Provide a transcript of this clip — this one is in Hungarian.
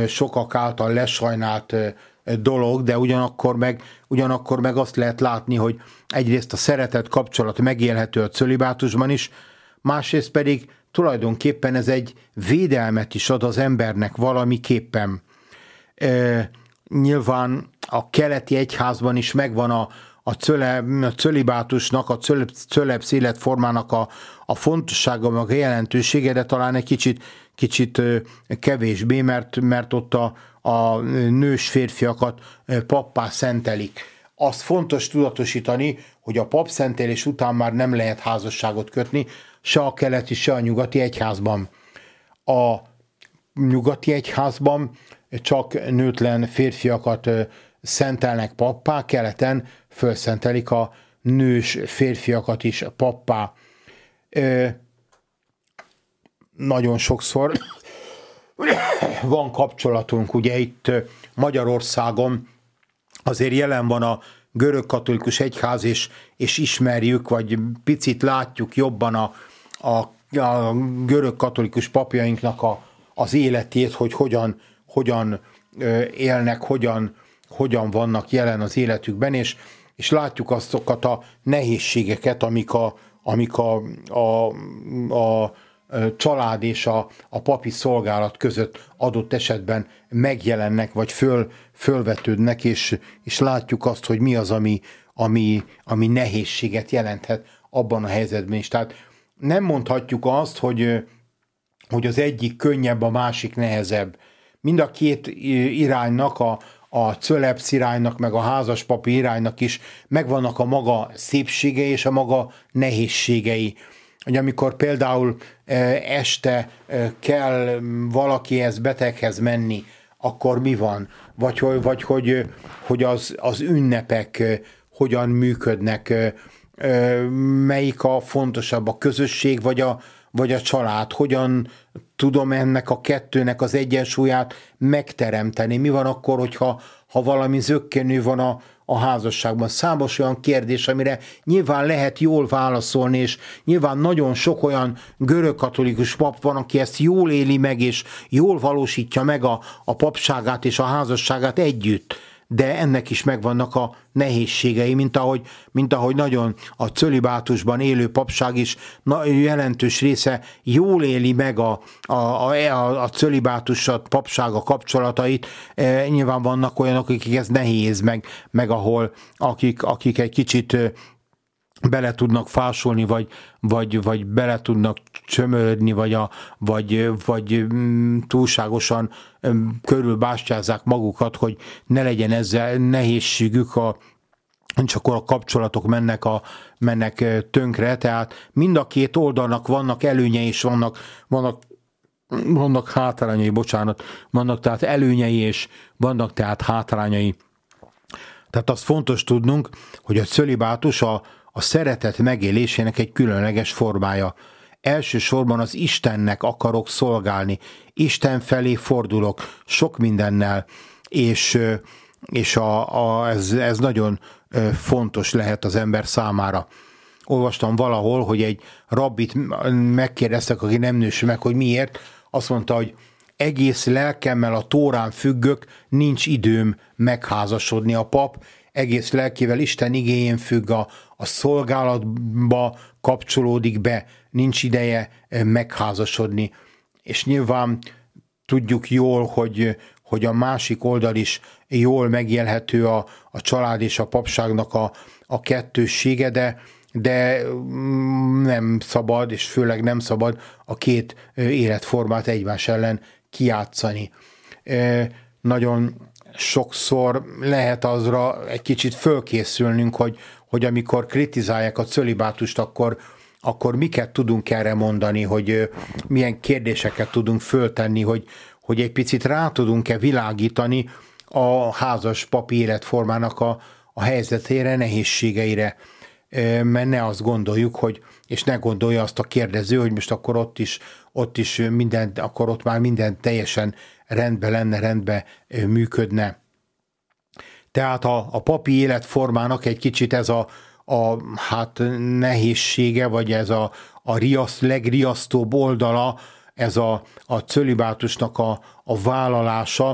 sokak által lesajnált dolog, de ugyanakkor meg azt lehet látni, hogy egyrészt a szeretet kapcsolat megélhető a cölibátusban is, másrészt pedig tulajdonképpen ez egy védelmet is ad az embernek valamiképpen. Nyilván a keleti egyházban is megvan a cölibátusnak, a cölepsz életformának a fontossága, meg a jelentősége, de talán egy kicsit kevésbé, mert ott a nős férfiakat pappá szentelik. Az fontos tudatosítani, hogy a papszentelés után már nem lehet házasságot kötni, se a keleti, se a nyugati egyházban. A nyugati egyházban csak nőtlen férfiakat szentelnek pappá, keleten fölszentelik a nős férfiakat is pappá. Nagyon sokszor van kapcsolatunk, ugye itt Magyarországon azért jelen van a görögkatolikus egyház, és ismerjük, vagy picit látjuk jobban a görögkatolikus papjainknak az életét, hogy hogyan élnek, hogyan vannak jelen az életükben, és látjuk azokat a nehézségeket, amik a család és a papi szolgálat között adott esetben megjelennek, vagy fölvetődnek, és látjuk azt, hogy mi az, ami nehézséget jelenthet abban a helyzetben is. Tehát nem mondhatjuk azt, hogy az egyik könnyebb, a másik nehezebb. Mind a két iránynak, a cölepsz iránynak, meg a házaspapi iránynak is megvannak a maga szépségei és a maga nehézségei. Hogy amikor például este kell valakihez, beteghez menni, akkor mi van? Vagy hogy az ünnepek hogyan működnek, melyik a fontosabb, a közösség vagy a család? Hogyan tudom ennek a kettőnek az egyensúlyát megteremteni? Mi van akkor, hogyha valami zökkenő van a házasságban? Számos olyan kérdés, amire nyilván lehet jól válaszolni, és nyilván nagyon sok olyan görögkatolikus pap van, aki ezt jól éli meg, és jól valósítja meg a papságát és a házasságát együtt. De ennek is megvannak a nehézségei, mint ahogy nagyon a cölibátusban élő papság is jelentős része jól éli meg a cölibátus, papsága kapcsolatait. Nyilván vannak olyanok, akik ez nehéz, meg ahol akik egy kicsit bele tudnak fásulni, vagy bele tudnak csömörödni, vagy túlságosan körülbástyázzák magukat, hogy ne legyen ezzel nehézségük, csak a kapcsolatok mennek tönkre, tehát mind a két oldalnak vannak előnyei, és vannak hátrányai, vannak tehát előnyei, és vannak tehát hátrányai. Tehát az fontos tudnunk, hogy a cölibátus a szeretet megélésének egy különleges formája. Elsősorban az Istennek akarok szolgálni, Isten felé fordulok sok mindennel, és ez nagyon fontos lehet az ember számára. Olvastam valahol, hogy egy rabbit megkérdeztek, aki nem nősül meg, hogy miért. Azt mondta, hogy egész lelkemmel a Tórán függök, nincs időm megházasodni. A pap egész lelkével Isten igéjén függ, a szolgálatba kapcsolódik be, nincs ideje megházasodni. És nyilván tudjuk jól, hogy a másik oldal is jól megélhető a család és a papságnak a kettőssége, de nem szabad, és főleg nem szabad a két életformát egymás ellen kijátszani. Nagyon sokszor lehet azra egy kicsit fölkészülnünk, hogy amikor kritizálják a cölibátust, akkor miket tudunk erre mondani, hogy milyen kérdéseket tudunk föltenni, hogy egy picit rá tudunk-e világítani a házas papi életformának a helyzetére, nehézségeire. Mert ne azt gondoljuk, és ne gondolja azt a kérdező, hogy most akkor ott is minden, akkor ott már minden teljesen rendben lenne, rendben működne. Tehát a papi életformának egy kicsit ez a nehézsége, vagy ez a legriasztóbb oldala, ez a cölibátusnak a vállalása,